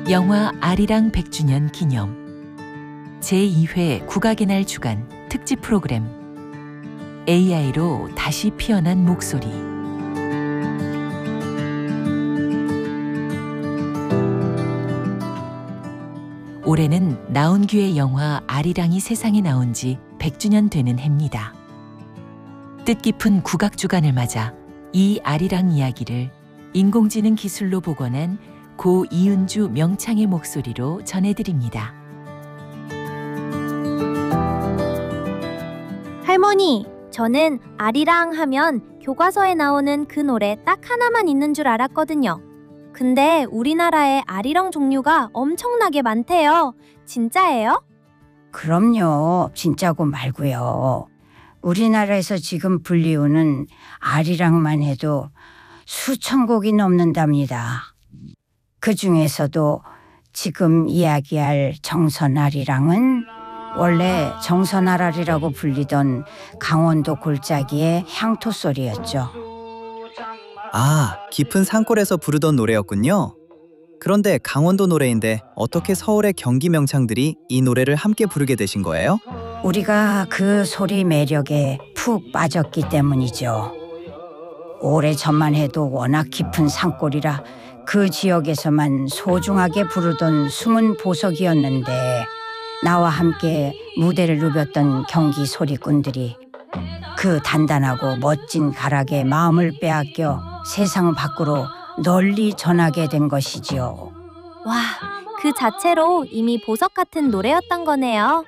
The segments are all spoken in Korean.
영화 아리랑 100주년 기념 제2회 국악의 날 주간 특집 프로그램 AI로 다시 피어난 목소리. 올해는 나온규의 영화 아리랑이 세상에 나온 지 100주년 되는 해입니다. 뜻깊은 국악 주간을 맞아 이 아리랑 이야기를 인공지능 기술로 복원한 고 이은주 명창의 목소리로 전해드립니다. 할머니, 저는 아리랑 하면 교과서에 나오는 그 노래 딱 하나만 있는 줄 알았거든요. 근데 우리나라에 아리랑 종류가 엄청나게 많대요. 진짜예요? 그럼요. 진짜고 말고요. 우리나라에서 지금 불리우는 아리랑만 해도 수천 곡이 넘는답니다. 그 중에서도 지금 이야기할 정선아리랑은 원래 정선아라리라고 불리던 강원도 골짜기의 향토 소리였죠. 아, 깊은 산골에서 부르던 노래였군요. 그런데 강원도 노래인데 어떻게 서울의 경기 명창들이 이 노래를 함께 부르게 되신 거예요? 우리가 그 소리 매력에 푹 빠졌기 때문이죠. 오래전만 해도 워낙 깊은 산골이라 그 지역에서만 소중하게 부르던 숨은 보석이었는데 나와 함께 무대를 누볐던 경기 소리꾼들이 그 단단하고 멋진 가락에 마음을 빼앗겨 세상 밖으로 널리 전하게 된 것이지요. 와, 그 자체로 이미 보석 같은 노래였던 거네요.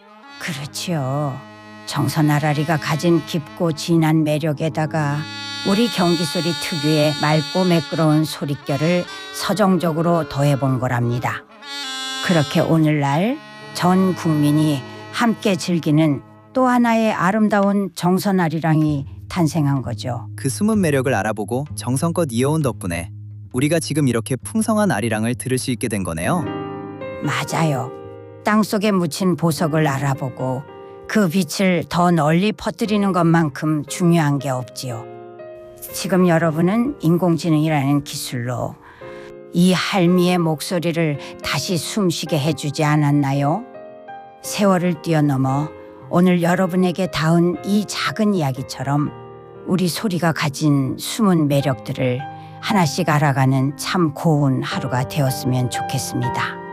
그렇지요. 정선아라리가 가진 깊고 진한 매력에다가 우리 경기소리 특유의 맑고 매끄러운 소릿결을 서정적으로 더해본 거랍니다. 그렇게 오늘날 전 국민이 함께 즐기는 또 하나의 아름다운 정선아리랑이 탄생한 거죠. 그 숨은 매력을 알아보고 정성껏 이어온 덕분에 우리가 지금 이렇게 풍성한 아리랑을 들을 수 있게 된 거네요. 맞아요. 땅속에 묻힌 보석을 알아보고 그 빛을 더 널리 퍼뜨리는 것만큼 중요한 게 없지요. 지금 여러분은 인공지능이라는 기술로 이 할미의 목소리를 다시 숨쉬게 해주지 않았나요? 세월을 뛰어넘어 오늘 여러분에게 닿은 이 작은 이야기처럼 우리 소리가 가진 숨은 매력들을 하나씩 알아가는 참 고운 하루가 되었으면 좋겠습니다.